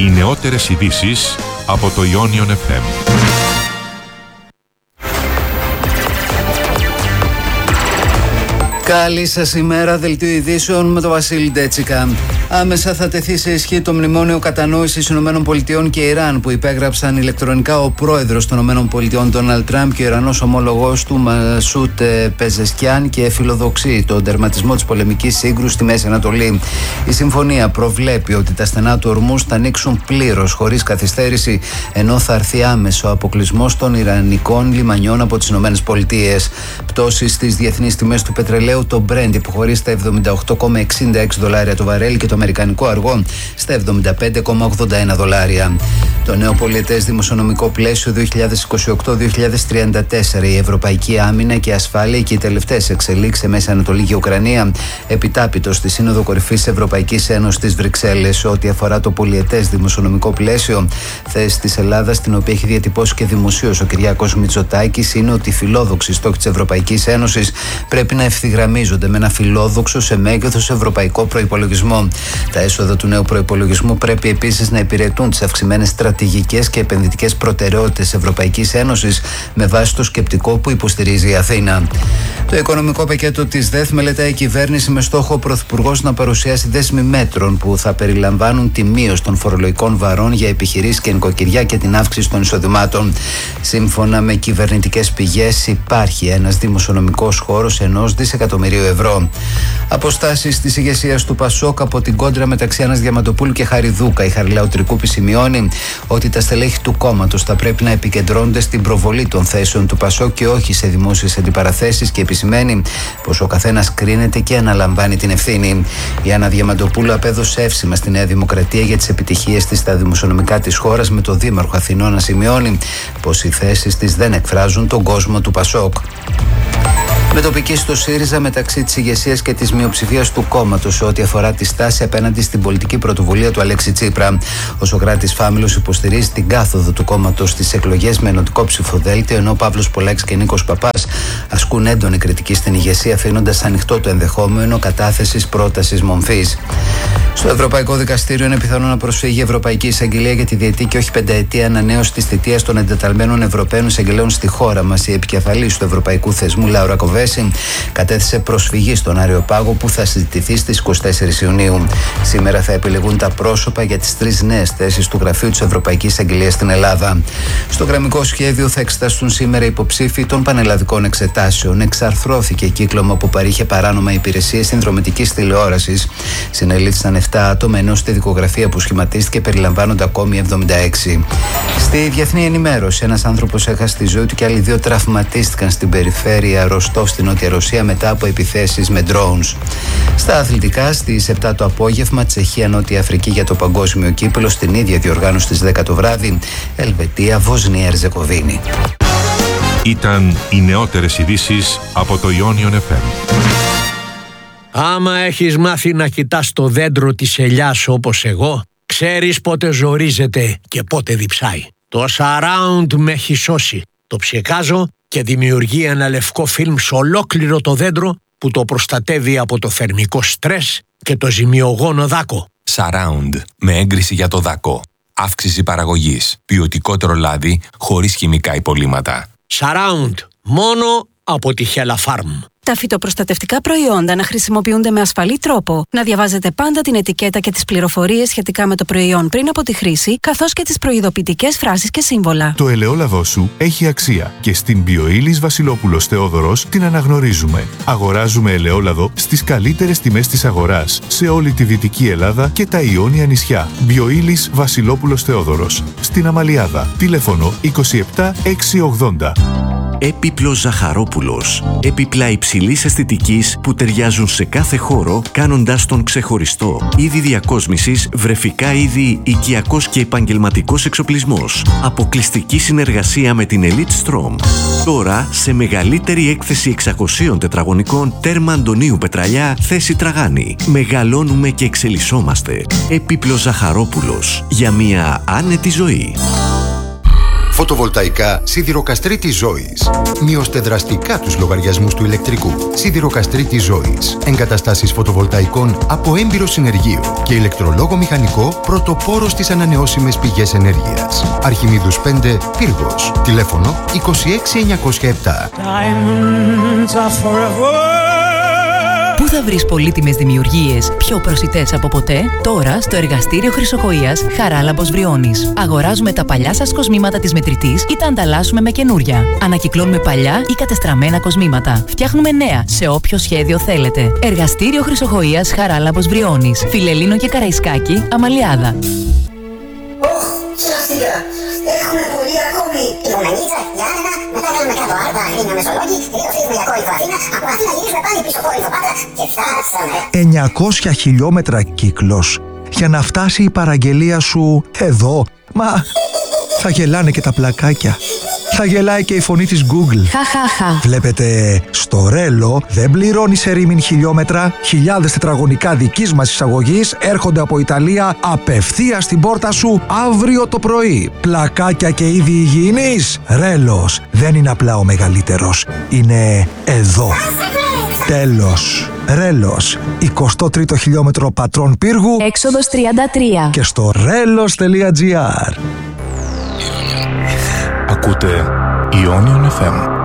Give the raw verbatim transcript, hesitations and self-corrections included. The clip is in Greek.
Οι νεότερες ειδήσεις από το Ionion εφ εμ. Καλή σας ημέρα, δελτίο ειδήσεων με τον Βασίλη Ντέτσικα. Άμεσα θα τεθεί σε ισχύ το μνημόνιο κατανόησης ΗΠΑ και Ιράν που υπέγραψαν ηλεκτρονικά ο πρόεδρος των ΗΠΑ Ντόναλντ Τραμπ και ο Ιρανός ομόλογος του Μασούτ Πεζεσκιάν και φιλοδοξεί τον τερματισμό της πολεμικής σύγκρουσης στη Μέση Ανατολή. Η συμφωνία προβλέπει ότι τα στενά του Ορμούζ θα ανοίξουν πλήρως χωρίς καθυστέρηση, ενώ θα έρθει άμεσο αποκλεισμός των ιρανικών λιμανιών από τις ΗΠΑ. Πτώσεις στις διεθνείς τιμές του πετρελαίου, το Brent υποχωρεί στα εβδομήντα οκτώ κόμμα εξήντα έξι δολάρια το βαρέλι και το αμερικανικό αργό στα εβδομήντα πέντε κόμμα ογδόντα ένα δολάρια. Το νέο πολιετές δημοσιονομικό πλαίσιο δύο χιλιάδες είκοσι οκτώ δύο χιλιάδες τριάντα τέσσερα, η ευρωπαϊκή άμυνα και ασφάλεια και οι τελευταίες εξελίξεις σε Μέση Ανατολή και Ουκρανία, επιτάπητο στη Σύνοδο Κορυφής Ευρωπαϊκής Ένωσης της Βρυξέλλες. Ό,τι αφορά το πολιετές δημοσιονομικό πλαίσιο, θέση της Ελλάδας, την οποία έχει διατυπώσει και δημοσίως ο Κυριάκος Μητσοτάκης, είναι ότι οι φιλόδοξοι στόχοι της Ευρωπαϊκής Ένωσης πρέπει να ευθυγραμμίζονται με ένα φιλόδοξο σε μέγεθος ευρωπαϊκό προϋπολογισμό. Τα έσοδα του νέου προϋπολογισμού πρέπει επίσης να υπηρετούν τις αυξημένες στρατηγικές και επενδυτικές προτεραιότητες Ευρωπαϊκής Ένωσης με βάση το σκεπτικό που υποστηρίζει η Αθήνα. Το οικονομικό πακέτο της ΔΕΘ μελετάει η κυβέρνηση με στόχο ο Πρωθυπουργός να παρουσιάσει δέσμη μέτρων που θα περιλαμβάνουν τη μείωση των φορολογικών βαρών για επιχειρήσεις και νοικοκυριά και την αύξηση των εισοδημάτων. Σύμφωνα με κυβερνητικές πηγές, υπάρχει ένας δημοσιονομικός χώρος ενός δισεκατομμυρίου ευρώ. Αποστάσεις της ηγεσίας του Πασόκ από την κόντρα μεταξύ Άννας Διαμαντοπούλου και Χαριδούκα. Η Χαριλάου Τρικούπη σημειώνει ότι τα στελέχη του κόμματος θα πρέπει να επικεντρώνονται στην προβολή των θέσεων του Πασόκ και όχι σε δημόσιες αντιπαραθέσεις, και επισημαίνει πως ο καθένας κρίνεται και αναλαμβάνει την ευθύνη. Η Άννα Διαμαντοπούλου απέδωσε εύσημα στη Νέα Δημοκρατία για τις επιτυχίες της στα δημοσιονομικά της χώρας, με το Δήμαρχο Αθηνών να σημειώνει πως οι θέσεις της δεν εκφράζουν τον κόσμο του Πασόκ. Με τοπική στο ΣΥΡΙΖΑ μεταξύ της ηγεσίας και της μειοψηφίας του κόμματος σε ό,τι αφορά τη στάση απέναντι στην πολιτική πρωτοβουλία του Αλέξη Τσίπρα. Ο Σωκράτης Φάμιλος υποστηρίζει την κάθοδο του κόμματος στις εκλογές με ενωτικό ψηφοδέλτιο, ενώ ο Παύλος Πολάκης και Νίκος Παπάς ασκούν έντονη κριτική στην ηγεσία, αφήνοντας ανοιχτό το ενδεχόμενο κατάθεσης πρότασης μομφής. Στο Ευρωπαϊκό Δικαστήριο είναι πιθανό να προσφύγει η Ευρωπαϊκή Εισαγγελία για τη διετή και όχι πενταετή ανανέωση της θητείας των εντεταλμένων Ευρωπαίων εισαγγελέων στη χώρα μας. Η επικεφαλής του Ευρωπαϊκού Θεσμού, Λάουρα Κοβέση, κατέθεσε προσφυγή στον Αριοπάγο που θα συζητηθεί στις είκοσι τέσσερις Ιουνίου. Σήμερα θα επιλεγούν τα πρόσωπα για τις τρεις νέες θέσεις του Γραφείου της Ευρωπαϊκής Εισαγγελίας στην Ελλάδα. Στο γραμμικό σχέδιο θα εξεταστούν σήμερα υποψήφοι των πανελλαδικών εξετάσεων. Εξαρθρώθηκε κύκλωμα που παρήχε παράνομα υπηρεσίες συνδρομητικής τηλεόρασης. Συνελήφθησαν επτά άτομα, ενώ στη δικογραφία που σχηματίστηκε περιλαμβάνονται ακόμη εβδομήντα έξι. Στη διεθνή ενημέρωση, ένας άνθρωπος έχασε τη ζωή του και άλλοι δύο τραυματίστηκαν στην περιφέρεια Ροστόφ στην Νότια Ρωσία μετά από επιθέσεις με drones. Στα αθλητικά, στις επτά το απόγευμα, Τσεχία Νότια Αφρική για το παγκόσμιο κύπελλο, στην ίδια διοργάνωση στις δέκα το βράδυ, Ελβετία Βοσνία Ερζεγοβίνη. Ήταν οι νεότερες ειδήσεις από το Ionion εφ εμ. Άμα έχεις μάθει να κοιτάς το δέντρο της ελιάς όπως εγώ, ξέρεις πότε ζορίζεται και πότε διψάει. Το Surround με έχει σώσει. Το ψεκάζω και δημιουργεί ένα λευκό φιλμ σε ολόκληρο το δέντρο που το προστατεύει από το θερμικό στρες και το ζημιογόνο δάκο. Surround με έγκριση για το δάκο. Αύξηση παραγωγής. Ποιοτικότερο λάδι χωρίς χημικά υπολείμματα. Surround. Μόνο από τη Hella Farm. Τα φυτοπροστατευτικά προϊόντα να χρησιμοποιούνται με ασφαλή τρόπο, να διαβάζετε πάντα την ετικέτα και τις πληροφορίες σχετικά με το προϊόν πριν από τη χρήση, καθώς και τις προειδοποιητικές φράσεις και σύμβολα. Το ελαιόλαδό σου έχει αξία και στην Bioilis Βασιλόπουλος Θεόδωρος την αναγνωρίζουμε. Αγοράζουμε ελαιόλαδο στις καλύτερες τιμές της αγοράς σε όλη τη Δυτική Ελλάδα και τα Ιόνια νησιά. Bioilis Βασιλόπουλος Θεόδωρος. Στην Αμαλιάδα. Τηλέφωνο είκοσι επτά εξακόσια ογδόντα. Έπιπλος Ζαχαρόπουλος. Έπιπλα υψηλής αισθητικής που ταιριάζουν σε κάθε χώρο, κάνοντάς τον ξεχωριστό. Είδη διακόσμησης, βρεφικά είδη, οικιακός και επαγγελματικός εξοπλισμός. Αποκλειστική συνεργασία με την Elite Strom. Τώρα σε μεγαλύτερη έκθεση εξακοσίων τετραγωνικών, τέρμα Αντωνίου Πετραλιά, θέση Τραγάνη. Μεγαλώνουμε και εξελισσόμαστε. Έπιπλος Ζαχαρόπουλος. Για μια άνετη ζωή. Φωτοβολταϊκά Σιδηροκαστρίτης Ζώης. Μειώστε δραστικά τους λογαριασμούς του ηλεκτρικού. Σιδηροκαστρίτης Ζώης. Εγκαταστάσεις φωτοβολταϊκών από έμπειρο συνεργείο και ηλεκτρολόγο μηχανικό πρωτοπόρο στις ανανεώσιμες πηγές ενέργειας. Αρχιμίδους πέντε, Πύργος. Τηλέφωνο είκοσι έξι εννιακόσια επτά. Πού θα βρεις πολύτιμες δημιουργίες πιο προσιτές από ποτέ? Τώρα στο εργαστήριο Χρυσοχοΐας Χαράλαμπος Βριώνης. Αγοράζουμε τα παλιά σας κοσμήματα της μετρητής ή τα ανταλλάσσουμε με καινούρια. Ανακυκλώνουμε παλιά ή κατεστραμμένα κοσμήματα. Φτιάχνουμε νέα σε όποιο σχέδιο θέλετε. Εργαστήριο Χρυσοχοΐας Χαράλαμπος Βριώνης. Φιλελλήνο και Καραϊσκάκη, Αμαλιάδα. Έχουμε πολύ ακόμη. Λιμονανίτσα, Γιάννενα, μετά κάνουμε κάτω Άρτα, Λίμνο Μεσολόγγι, τελείως ήρθουμε για Κόρινθο Αθήνα, από Αθήνα γυρίσουμε πάλι πίσω Κόρινθο Πάτρα και φτάσαμε. εννιακόσια χιλιόμετρα κύκλος για να φτάσει η παραγγελία σου εδώ. Μα θα γελάνε και τα πλακάκια. Θα γελάει και η φωνή της Google. Χαχαχα. Βλέπετε, στο Ρέλο δεν πληρώνει σε ρήμην χιλιόμετρα. Χιλιάδες τετραγωνικά δικής μας εισαγωγής έρχονται από Ιταλία απευθείας στην πόρτα σου αύριο το πρωί. Πλακάκια και είδη υγιεινής. Ρέλος δεν είναι απλά ο μεγαλύτερος. Είναι εδώ. Τέλος. Ρέλος. εικοστό τρίτο χιλιόμετρο Πατρών Πύργου. Έξοδος τριάντα τρία. Και στο ρέλος τελεία τζι άρ. Ακούτε Ionion εφ εμ.